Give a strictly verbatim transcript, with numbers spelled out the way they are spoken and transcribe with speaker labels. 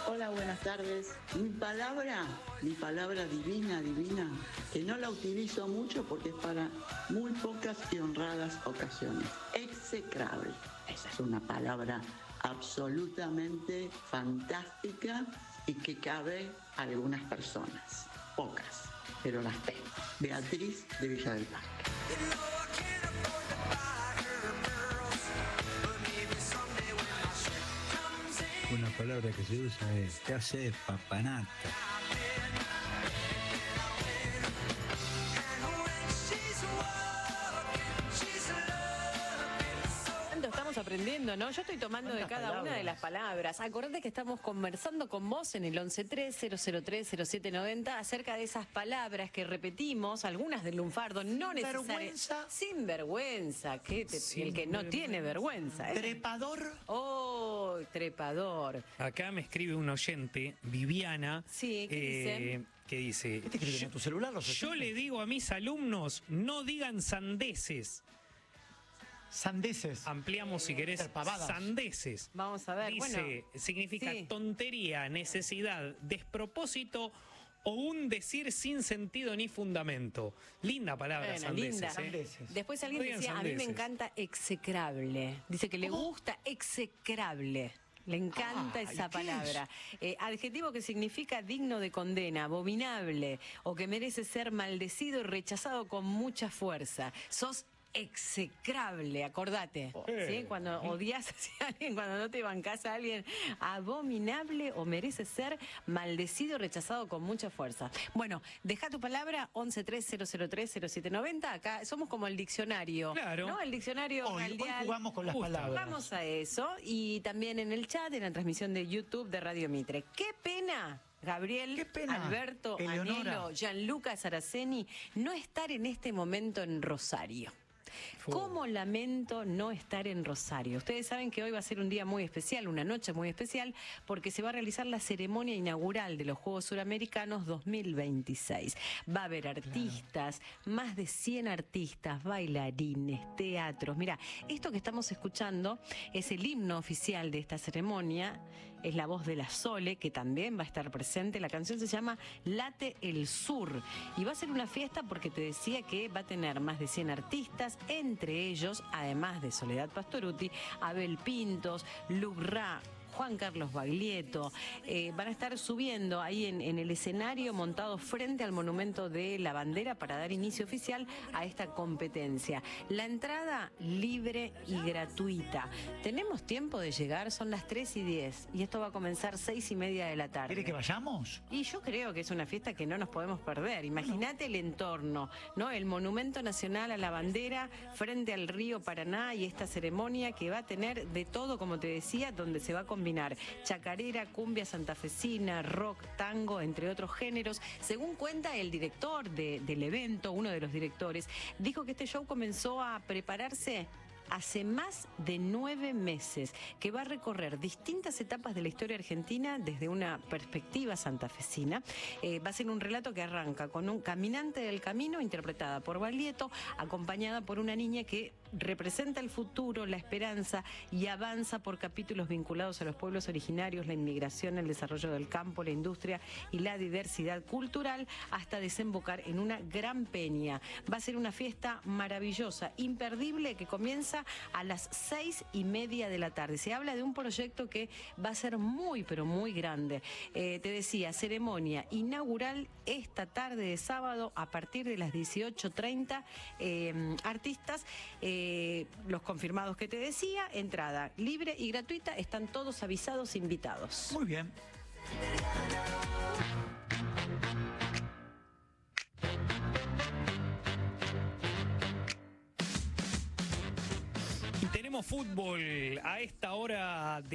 Speaker 1: Hola, buenas tardes. Mi palabra, mi palabra divina, divina, que no la utilizo mucho porque es para muy pocas y honradas ocasiones. Execrable. Esa es una palabra absolutamente fantástica y que cabe a algunas personas. Pocas, pero las tengo. Beatriz de Villa del Parque.
Speaker 2: Una palabra que se usa es ¿qué hace papanata?
Speaker 3: Estamos aprendiendo, ¿no? Yo estoy tomando de cada palabras? una de las palabras. Acordate que estamos conversando con vos en el once tres cero cero tres cero siete noventa acerca de esas palabras que repetimos, algunas del lunfardo, no necesariamente. Sin vergüenza. Que te, Sin el que no vergüenza. tiene vergüenza. ¿eh?
Speaker 4: ¿Trepador?
Speaker 3: Oh, trepador.
Speaker 5: Acá me escribe un oyente, Viviana.
Speaker 3: Sí, ¿qué
Speaker 5: eh,
Speaker 3: dice?
Speaker 5: que dice,
Speaker 4: ¿Qué te escriben en tu celular los
Speaker 5: yo le digo a mis alumnos, no digan sandeces.
Speaker 4: Sandeces.
Speaker 5: Ampliamos si querés.
Speaker 4: Pavadas.
Speaker 5: Sandeces.
Speaker 3: Vamos a ver.
Speaker 5: Dice,
Speaker 3: bueno,
Speaker 5: significa
Speaker 3: sí.
Speaker 5: tontería, necesidad, despropósito o un decir sin sentido ni fundamento. Linda palabra,
Speaker 3: bueno,
Speaker 5: sandeces.
Speaker 3: Linda.
Speaker 5: ¿eh?
Speaker 4: Sandeces.
Speaker 3: Después alguien
Speaker 5: No digan
Speaker 3: decía,
Speaker 5: sandeces.
Speaker 3: a mí me encanta execrable. Dice que le
Speaker 4: ¿Cómo?
Speaker 3: gusta execrable. Le encanta
Speaker 4: Ah,
Speaker 3: esa
Speaker 4: ¿y qué
Speaker 3: palabra. Eh, adjetivo que significa digno de condena, abominable, o que merece ser maldecido y rechazado con mucha fuerza. Sos execrable, acordate. ¿Sí? Cuando odias a alguien, cuando no te bancás a alguien, abominable o merece ser maldecido, rechazado con mucha fuerza. Bueno, deja tu palabra, once tres cero cero tres cero siete noventa. Acá somos como el diccionario.
Speaker 5: Claro.
Speaker 3: ¿No? El diccionario
Speaker 4: Hoy, hoy
Speaker 3: mundial.
Speaker 4: jugamos con las
Speaker 5: Justo.
Speaker 4: palabras.
Speaker 3: Vamos a eso. Y también en el chat, en la transmisión de YouTube de Radio Mitre. ¡Qué pena! Gabriel,
Speaker 4: Qué pena,
Speaker 3: Alberto,
Speaker 4: Eleonora.
Speaker 3: Anhelo, Gianluca Saraceni, no estar en este momento en Rosario. ¿Cómo lamento no estar en Rosario? Ustedes saben que hoy va a ser un día muy especial, una noche muy especial, porque se va a realizar la ceremonia inaugural de los Juegos Suramericanos dos mil veintiséis. Va a haber artistas, claro. más de cien artistas, bailarines, teatros. Mira, esto que estamos escuchando es el himno oficial de esta ceremonia, es la voz de la Sole, que también va a estar presente. La canción se llama Late el Sur y va a ser una fiesta porque te decía que va a tener más de cien artistas, entre ellos, además de Soledad Pastorutti, Abel Pintos, Luc Ra, Juan Carlos Baglietto, eh, van a estar subiendo ahí en, en el escenario montado frente al monumento de la bandera para dar inicio oficial a esta competencia. La entrada libre y gratuita. Tenemos tiempo de llegar, son las tres y diez y esto va a comenzar seis y media de la tarde.
Speaker 4: ¿Quiere que vayamos?
Speaker 3: Y yo creo que es una fiesta que no nos podemos perder. Imagínate el entorno, ¿no? El Monumento Nacional a la Bandera frente al río Paraná y esta ceremonia que va a tener de todo, como te decía, donde se va a combinar chacarera, cumbia santafesina, rock, tango, entre otros géneros. Según cuenta el director de, del evento, uno de los directores, dijo que este show comenzó a prepararse hace más de nueve meses, que va a recorrer distintas etapas de la historia argentina desde una perspectiva santafesina. Eh, va a ser un relato que arranca con un caminante del camino, interpretada por Baglietto, acompañada por una niña que representa el futuro, la esperanza y avanza por capítulos vinculados a los pueblos originarios, la inmigración, el desarrollo del campo, la industria y la diversidad cultural, hasta desembocar en una gran peña. Va a ser una fiesta maravillosa, imperdible, que comienza a las seis y media de la tarde. Se habla de un proyecto que va a ser muy, pero muy grande. Eh, te decía, ceremonia inaugural esta tarde de sábado a partir de las dieciocho treinta. Eh, artistas, eh, los confirmados que te decía, entrada libre y gratuita, están todos avisados, invitados.
Speaker 4: Muy bien.
Speaker 5: Tenemos fútbol a esta hora de